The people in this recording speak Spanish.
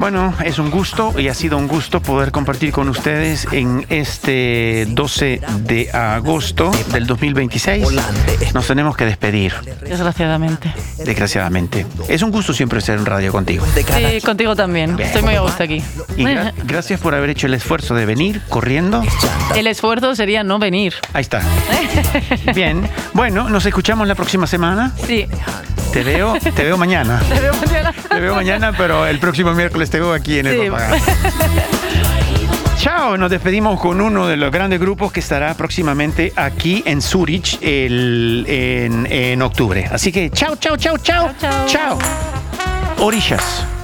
Bueno, es un gusto y ha sido un gusto poder compartir con ustedes en este 12 de agosto del 2026. Nos tenemos que despedir. Desgraciadamente. Desgraciadamente. Es un gusto siempre estar en radio contigo. Sí, contigo también. Estoy muy a gusto aquí. Y gracias por haber hecho el esfuerzo de venir corriendo. El esfuerzo sería no venir. Ahí está. Bien. Bueno, nos escuchamos la próxima semana. Sí. Te veo mañana. Te veo mañana. Te veo mañana, pero el próximo miércoles te veo aquí en el Papagayo. Chao, nos despedimos con uno de los grandes grupos que estará próximamente aquí en Zurich en octubre. Así que chao. Chao. Chao. Orillas.